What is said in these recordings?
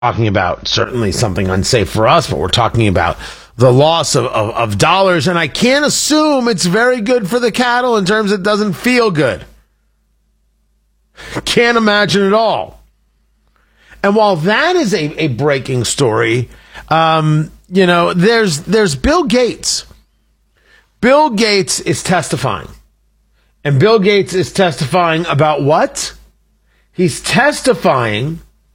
talking about certainly something unsafe for us, but we're talking about the loss of dollars, and I can't assume it's very good for the cattle in terms it doesn't feel good. Can't imagine at all. And while that is a breaking story, there's Bill Gates. Bill Gates is testifying. And Bill Gates is testifying about what? He's testifying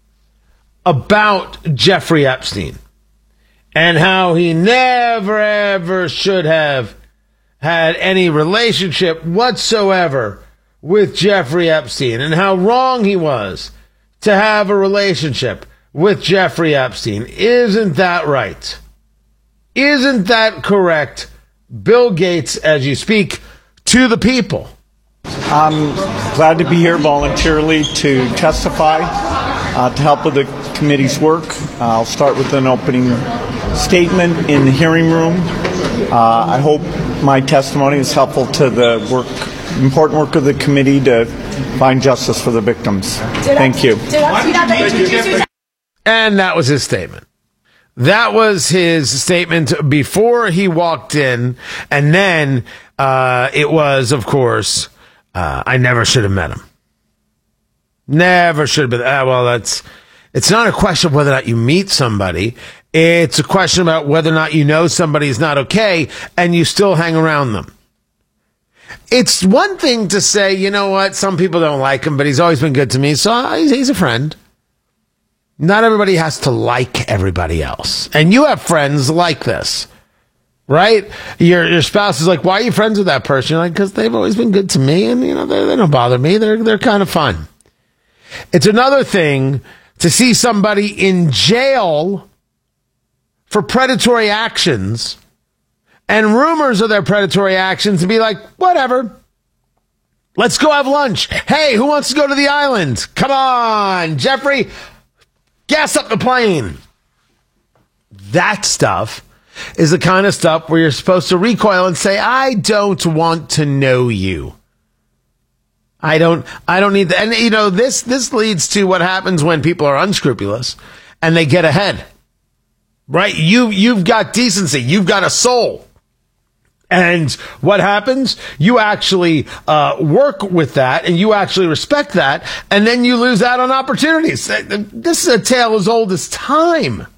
about Jeffrey Epstein and how he never, ever should have had any relationship whatsoever with Jeffrey Epstein and how wrong he was to have a relationship with Jeffrey Epstein. Isn't that right? Isn't that correct, Bill Gates, as you speak to the people? I'm glad to be here voluntarily to testify, to help with the committee's work. I'll start with an opening statement in the hearing room. I hope my testimony is helpful to the important work of the committee to find justice for the victims. Thank you. And that was his statement. That was his statement before he walked in, and then it was, of course, I never should have met him. Never should have been. It's not a question of whether or not you meet somebody. It's a question about whether or not you know somebody's not okay and you still hang around them. It's one thing to say, you know what, some people don't like him, but he's always been good to me, so he's a friend. Not everybody has to like everybody else. And you have friends like this, right? Your spouse is like, why are you friends with that person? You're like, because they've always been good to me, and they don't bother me. They're kind of fun. It's another thing to see somebody in jail for predatory actions and rumors of their predatory actions and be like, whatever. Let's go have lunch. Hey, who wants to go to the island? Come on, Jeffrey. Gas up the plane. That stuff is the kind of stuff where you're supposed to recoil and say, I don't want to know you. I don't need that. And this leads to what happens when people are unscrupulous and they get ahead. Right? You've got decency. You've got a soul. And what happens? You actually work with that, and you actually respect that, and then you lose out on opportunities. This is a tale as old as time.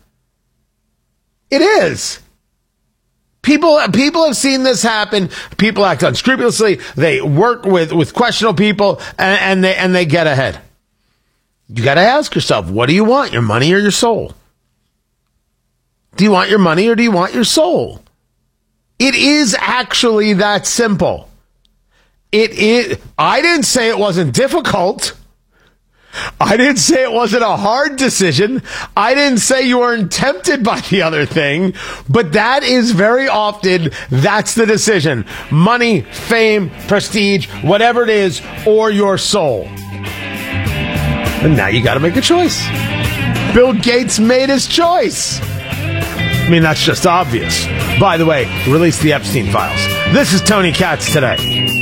It is. People have seen this happen. People act unscrupulously. They work with questionable people, and they get ahead. You got to ask yourself, what do you want, your money or your soul? Do you want your money or do you want your soul? It is actually that simple. It is. I didn't say it wasn't difficult. I didn't say it wasn't a hard decision. I didn't say you weren't tempted by the other thing, but that is very often, that's the decision. Money, fame, prestige, whatever it is, or your soul. And now you got to make a choice. Bill Gates made his choice. I mean, that's just obvious. By the way, release the Epstein files. This is Tony Katz today.